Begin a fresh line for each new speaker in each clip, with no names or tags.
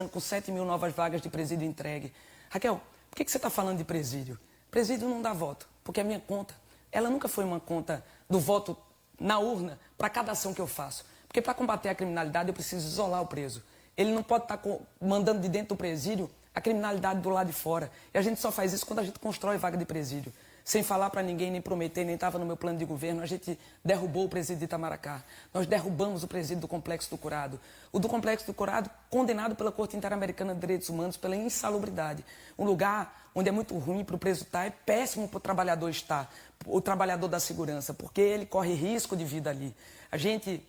com 7 mil novas vagas de presídio entregue. Raquel, por que você está falando de presídio? Presídio não dá voto, porque a minha conta, ela nunca foi uma conta do voto na urna para cada ação que eu faço. Porque para combater a criminalidade eu preciso isolar o preso. Ele não pode estar mandando de dentro do presídio a criminalidade do lado de fora. E a gente só faz isso quando a gente constrói vaga de presídio. Sem falar para ninguém, nem prometer, nem estava no meu plano de governo, a gente derrubou o presídio de Itamaracá. Nós derrubamos o presídio do Complexo do Curado. O do Complexo do Curado, condenado pela Corte Interamericana de Direitos Humanos pela insalubridade. Um lugar onde é muito ruim para o preso estar, é péssimo para o trabalhador estar, o trabalhador da segurança, porque ele corre risco de vida ali. A gente,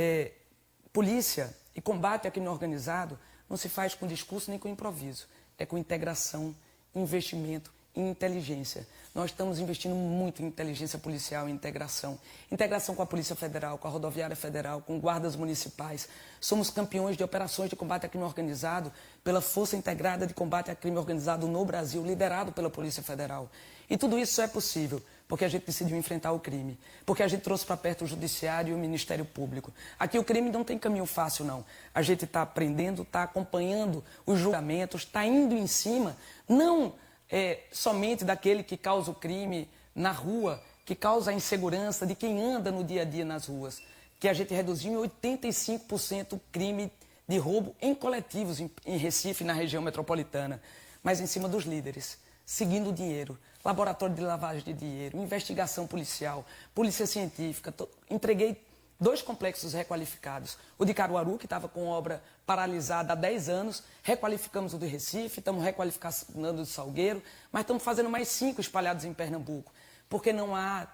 polícia e combate ao crime organizado, não se faz com discurso nem com improviso. É com integração, investimento e inteligência. Nós estamos investindo muito em inteligência policial e integração. Integração com a Polícia Federal, com a Rodoviária Federal, com guardas municipais. Somos campeões de operações de combate ao crime organizado pela Força Integrada de Combate ao Crime Organizado no Brasil, liderado pela Polícia Federal. E tudo isso é possível porque a gente decidiu enfrentar o crime, porque a gente trouxe para perto o Judiciário e o Ministério Público. Aqui o crime não tem caminho fácil, não. A gente está aprendendo, está acompanhando os julgamentos, está indo em cima, não somente daquele que causa o crime na rua, que causa a insegurança de quem anda no dia a dia nas ruas, que a gente reduziu em 85% o crime de roubo em coletivos em Recife, na região metropolitana, mas em cima dos líderes, seguindo o dinheiro, laboratório de lavagem de dinheiro, investigação policial, polícia científica. Entreguei 2 complexos requalificados. O de Caruaru, que estava com obra paralisada há 10 anos, requalificamos o de Recife, estamos requalificando o de Salgueiro, mas estamos fazendo mais 5 espalhados em Pernambuco, porque não há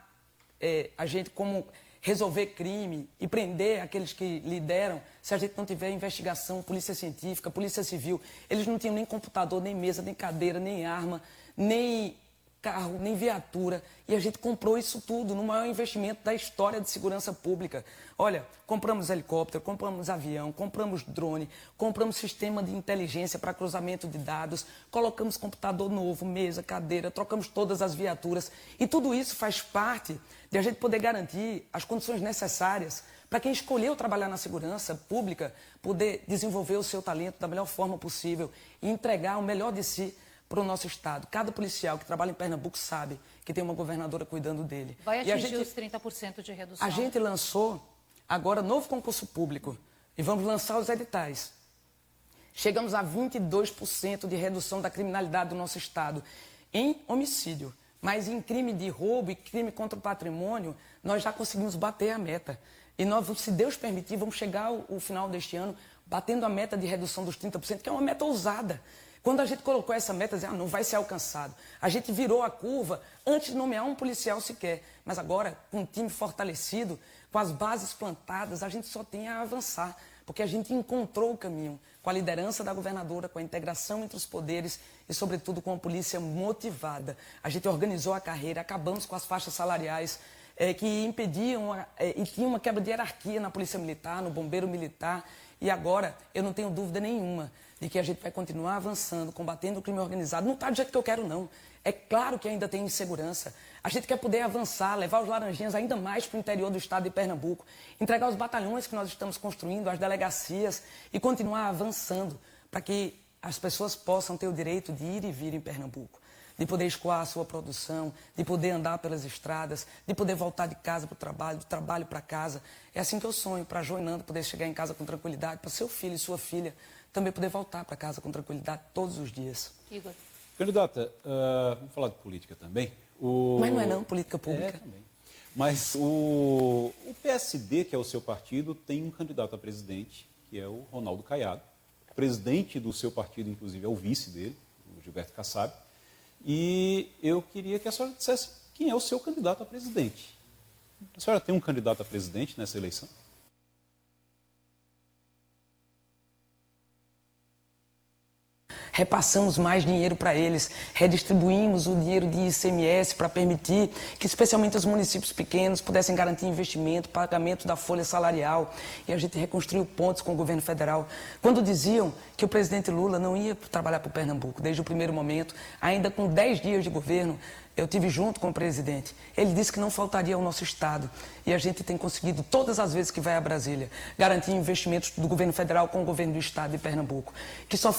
a gente como resolver crime e prender aqueles que lideram se a gente não tiver investigação, polícia científica, polícia civil. Eles não tinham nem computador, nem mesa, nem cadeira, nem arma, nem carro, nem viatura, e a gente comprou isso tudo no maior investimento da história de segurança pública. Olha, compramos helicóptero, compramos avião, compramos drone, compramos sistema de inteligência para cruzamento de dados, colocamos computador novo, mesa, cadeira, trocamos todas as viaturas, e tudo isso faz parte de a gente poder garantir as condições necessárias para quem escolheu trabalhar na segurança pública, poder desenvolver o seu talento da melhor forma possível e entregar o melhor de si para o nosso estado. Cada policial que trabalha em Pernambuco sabe que tem uma governadora cuidando dele.
Vai atingir os 30% de redução.
A gente lançou agora novo concurso público e vamos lançar os editais. Chegamos a 22% de redução da criminalidade do nosso estado em homicídio, mas em crime de roubo e crime contra o patrimônio, nós já conseguimos bater a meta. E nós, se Deus permitir, vamos chegar ao final deste ano batendo a meta de redução dos 30%, que é uma meta ousada. Quando a gente colocou essa meta, não vai ser alcançado. A gente virou a curva antes de nomear um policial sequer. Mas agora, com um time fortalecido, com as bases plantadas, a gente só tem a avançar. Porque a gente encontrou o caminho com a liderança da governadora, com a integração entre os poderes e, sobretudo, com a polícia motivada. A gente organizou a carreira, acabamos com as faixas salariais que impediam e tinha uma quebra de hierarquia na polícia militar, no bombeiro militar. E agora, eu não tenho dúvida nenhuma de que a gente vai continuar avançando, combatendo o crime organizado. Não está do jeito que eu quero, não. É claro que ainda tem insegurança. A gente quer poder avançar, levar os laranjinhas ainda mais para o interior do estado de Pernambuco, entregar os batalhões que nós estamos construindo, as delegacias, e continuar avançando para que as pessoas possam ter o direito de ir e vir em Pernambuco, de poder escoar a sua produção, de poder andar pelas estradas, de poder voltar de casa para o trabalho, do trabalho para casa. É assim que eu sonho, para Joinando poder chegar em casa com tranquilidade, para seu filho e sua filha também poder voltar para casa com tranquilidade todos os dias.
Igor.
Candidata, vamos falar de política também.
Mas não é não, política pública.
Também. Mas o PSD, que é o seu partido, tem um candidato a presidente, que é o Ronaldo Caiado. O presidente do seu partido, inclusive, é o vice dele, o Gilberto Kassab. E eu queria que a senhora dissesse quem é o seu candidato a presidente. A senhora tem um candidato a presidente nessa eleição?
repassamos mais dinheiro para eles, redistribuímos o dinheiro de ICMS para permitir que especialmente os municípios pequenos pudessem garantir investimento, pagamento da folha salarial, e a gente reconstruiu pontes com o governo federal. Quando diziam que o presidente Lula não ia trabalhar para o Pernambuco desde o primeiro momento, ainda com 10 dias de governo, eu tive junto com o presidente. Ele disse que não faltaria ao nosso Estado. E a gente tem conseguido, todas as vezes que vai a Brasília, garantir investimentos do governo federal com o governo do Estado de Pernambuco. Que só